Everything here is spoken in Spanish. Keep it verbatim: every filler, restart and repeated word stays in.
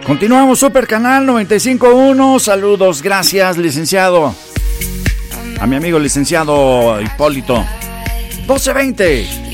Continuamos, Super Canal noventa y cinco punto uno. Saludos, gracias, licenciado. A mi amigo licenciado Hipólito. doce veinte.